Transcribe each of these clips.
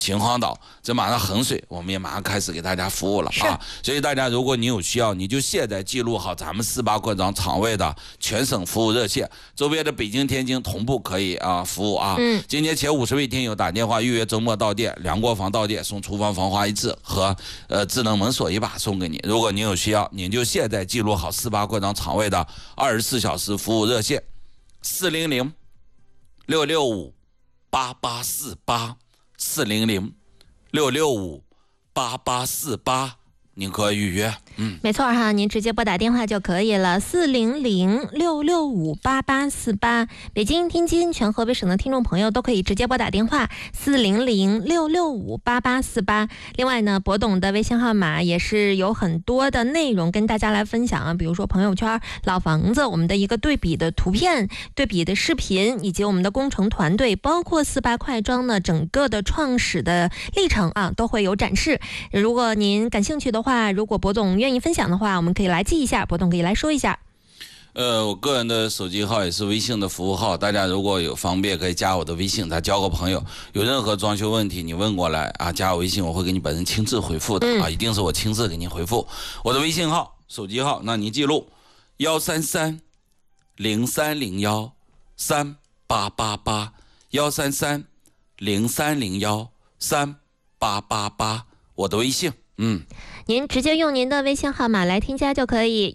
秦皇岛，这马上衡水，我们也马上开始给大家服务了啊！所以大家如果你有需要，你就现在记录好咱们48扩张场位的全省服务热线，周边的北京、天津同步可以服务啊。今天前50位听友打电话预约周末到店，2国防到店送厨房防滑一次和智能门锁一把送给你。如果您有需要，您就现在记录好48扩张场位的24小时服务热线，400-665-8848。400-665-8848，您可以预约。 没错哈，您直接拨打电话就可以了，400-665-8848。北京、天津、全河北省的听众朋友都可以直接拨打电话400-665-8848。另外呢，博董的微信号码也是有很多的内容跟大家来分享啊，比如说朋友圈、老房子，我们的一个对比的图片、对比的视频，以及我们的工程团队，包括48快装呢整个的创始的历程啊，都会有展示。如果您感兴趣的话，如果博董愿意分享的话，我们可以来记一下，博董可以来说一下。 我个人的手机号也是微信的服务号，大家如果有方便可以加我的微信，再交个朋友。有任何装修问题你问过来啊，加我微信，我会给你本人亲自回复的啊，一定是我亲自给您回复。我的微信号、手机号，那您记录133-0301-3888，133-0301-3888，我的微信。 您直接用您的微信号码来添加就可以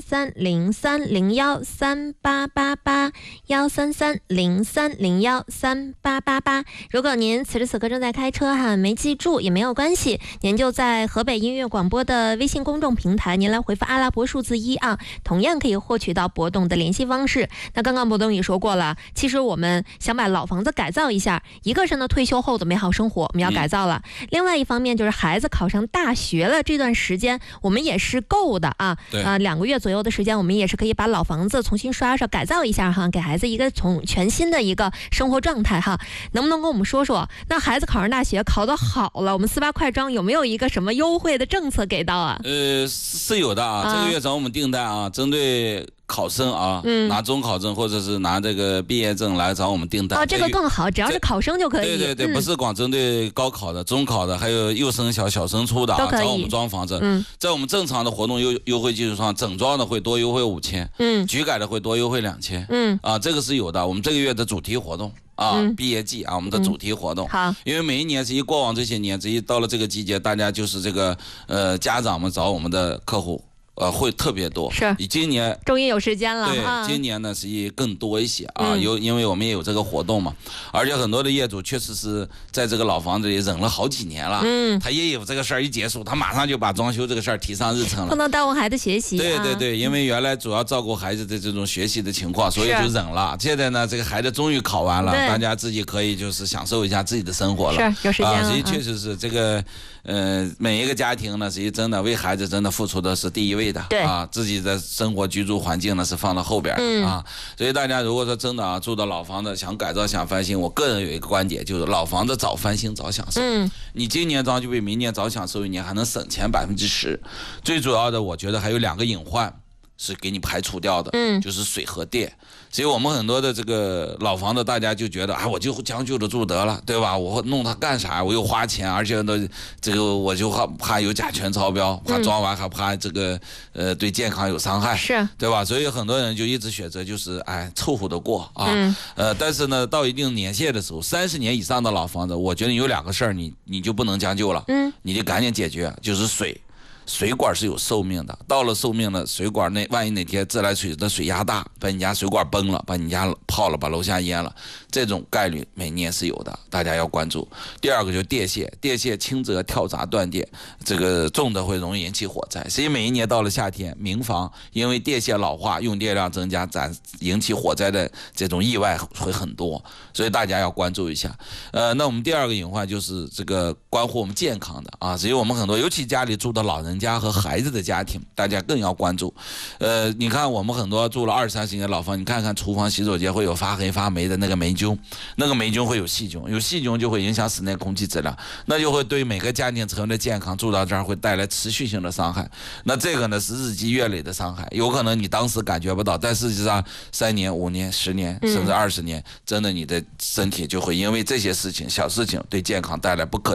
，133-0301-3888，133-0301-3888。如果您此时此刻正在开车哈，没记住也没有关系，您就在河北音乐广播的微信公众平台，您来回复阿拉伯数字1啊，同样可以获取到博董的联系方式。那刚刚博董也说过了，其实我们想把老房子改造一下，一个是呢退休后的美好生活我们要改造了，另外一方面就是孩子考上大学了，这段时间我们也是够的啊，2个月左右的时间，我们也是可以把老房子重新刷刷改造一下哈，给孩子一个全新的一个生活状态哈。能不能跟我们说说，那孩子考上大学考得好了，我们48快装有没有一个什么优惠的政策给到啊？ 是有的啊，这个月找我们订单啊，针对考生啊，拿中考证或者是拿这个毕业证来找我们订单。 这个更好，只要是考生就可以。 对，不是光针对高考的、中考的，还有幼升小、小升初的啊，找我们装房子。在我们正常的活动优惠基础上，整装的会多优惠5000，局改的会多优惠2000，这个是有的。我们这个月的主题活动毕业季啊，我们的主题活动。 好， 因为每一年过往这些年，到了这个季节，大家就是这个家长们找我们的客户。会特别多， 是今年终于有时间了。 对，今年呢是更多一些啊，因为我们也有这个活动嘛，而且很多的业主确实是在这个老房子里忍了好几年了，他也有这个事儿一结束，他马上就把装修这个事儿提上日程了， 不能耽误孩子学习。 对，因为原来主要照顾孩子的这种学习的情况，所以就忍了。现在呢，这个孩子终于考完了，大家自己可以就是享受一下自己的生活了， 是有时间了。 所以确实是这个每一个家庭呢，实际真的为孩子真的付出的是第一位的， 对自己的生活居住环境呢是放到后边啊。所以大家如果说真的住到老房子想改造想翻新，我个人有一个观点，就是老房子早翻新早享受。你今年装就比明年早享受一年，还能省钱10%。最主要的，我觉得还有2个隐患是给你排除掉的，就是水和电。所以我们很多的这个老房子，大家就觉得我就将就着住得了，对吧？我弄它干啥？我又花钱，而且呢，这个我就怕有甲醛超标，怕装完还怕这个对健康有伤害， 是对吧？所以很多人就一直选择就是凑合的过啊。但是呢，到一定年限的时候，30年以上的老房子，我觉得有2个事儿你就不能将就了，你就赶紧解决，就是水管是有寿命的，到了寿命了，水管万一哪天自来水的水压大，把你家水管崩了，把你家泡了，把楼下淹了，这种概率每年是有的，大家要关注。第2个就是电线轻则跳闸断电，这个重的会容易引起火灾。所以每一年到了夏天，民房因为电线老化，用电量增加，引起火灾的这种意外会很多，所以大家要关注一下。那我们第2个隐患就是这个关乎我们健康的啊，所以我们很多，尤其家里住的老人家和孩子的家庭，大家更要关注。你看我们很多住了20-30年老房，你看看厨房洗手间会有发黑发霉的那个霉菌，那个霉菌会有细菌，有细菌就会影响室内空气质量，那就会对每个家庭成员的健康住到这儿会带来持续性的伤害。那这个呢是日积月累的伤害，有可能你当时感觉不到，但事实上3年、5年、10年甚至20年，真的你的身体就会因为这些事情小事情对健康带来不可